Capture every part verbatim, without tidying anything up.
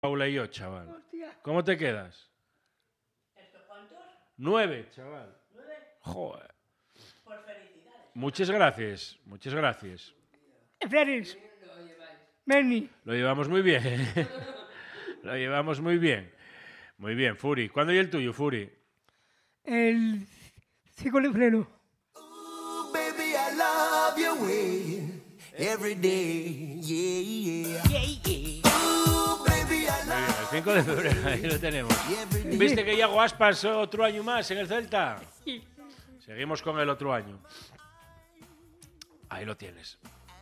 Paula y yo, chaval. Hostia. ¿Cómo te quedas? ¿Estos cuántos? Nueve, chaval. ¿Nueve? Joder. Por felicidades. Muchas gracias, muchas gracias. Flores. Bernie. Lo llevamos muy bien. Lo llevamos muy bien. Muy bien, Furi. ¿Cuándo y el tuyo, Furi? El cinco de febrero. Ooh, baby, I love your way every day. Yeah, yeah. Ooh, baby, I Muy bien, love el cinco de febrero, ahí lo tenemos. you every day. ¿Viste que Iago Aspas otro año más en el Celta? Seguimos con el otro año. Ahí lo tienes.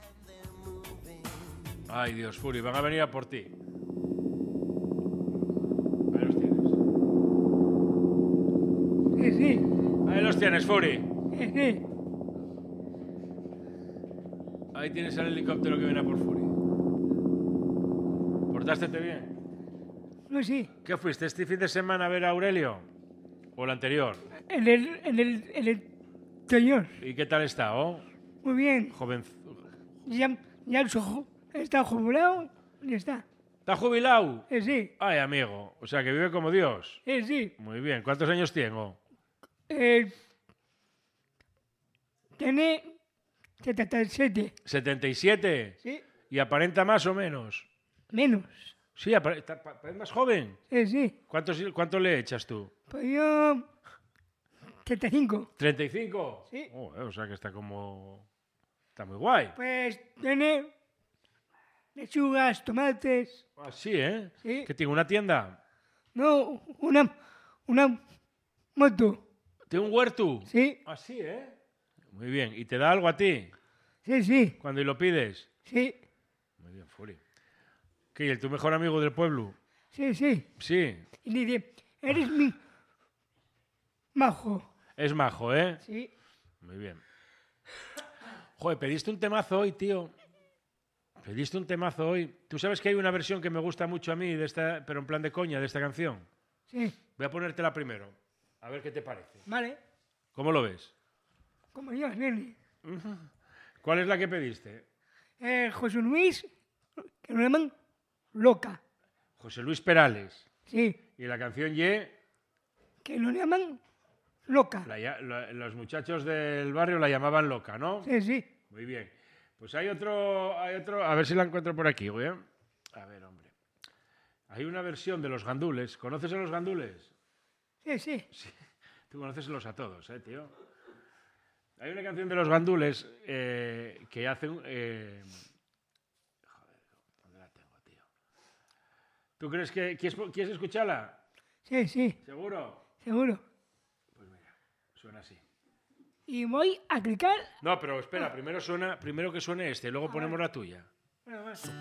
Ay, Dios, Furi, van a venir a por ti. Ahí los tienes. Sí, sí. Ahí los tienes, Furi. Sí, sí. Ahí tienes el helicóptero que viene a por Furi. ¿Portástete bien? No, sí. ¿Qué fuiste este fin de semana a ver a Aurelio? ¿O el anterior? En el, en el, en el señor. ¿Y qué tal está, oh? Muy bien. Joven... Ya, ya el sojo está jubilado. Ya está. ¿Está jubilado? Sí, sí. Ay, amigo. O sea, que vive como Dios. Sí, sí. Muy bien. ¿Cuántos años tengo? Eh, tiene setenta y siete. ¿setenta y siete? Sí. ¿Y aparenta más o menos? Menos. Sí, aparenta, es más joven. Sí, sí. ¿Cuántos, ¿Cuánto le echas tú? Pues yo... treinta y cinco. ¿treinta y cinco? Sí. Oh, eh, o sea, que está como... Está muy guay. Pues tiene lechugas, tomates. Ah, sí, ¿eh? Sí. ¿Que tiene una tienda? No, una, una moto. ¿Tiene un huerto? Sí, Ah, sí, ¿eh? Muy bien. ¿Y te da algo a ti sí, sí, cuando lo pides? sí, Muy bien, Furi. ¿Qué? ¿Y el tu mejor amigo del pueblo? sí, sí. Sí. Y dice, eres mi majo. Es majo, ¿eh? Sí, Muy bien. Joder, pediste un temazo hoy, tío. Pediste un temazo hoy. Tú sabes que hay una versión que me gusta mucho a mí, de esta, pero en plan de coña, de esta canción. sí. Voy a ponértela primero. A ver qué te parece. Vale. ¿Cómo lo ves? Como yo, nene. ¿Cuál es la que pediste? Eh, José Luis, que lo llaman loca. José Luis Perales. Sí, Y la canción Ye, que lo llaman loca. la ya- la- los muchachos del barrio la llamaban loca, ¿no? Sí, sí. Muy bien. Pues hay otro, hay otro, a ver si la encuentro por aquí, güey. A ver, hombre. Hay una versión de los gandules. ¿Conoces a los gandules? Sí, sí. Tú conoces a todos, ¿eh, tío? Hay una canción de los gandules eh, que hacen... Eh... Joder, ¿dónde la tengo, tío? ¿Tú crees que... ¿Quieres, ¿Quieres escucharla? Sí, sí, ¿Seguro? seguro. Pues mira, suena así. Y voy a clicar. No, pero espera, primero, suena, primero que suene este, luego ponemos la tuya. Bueno, bueno.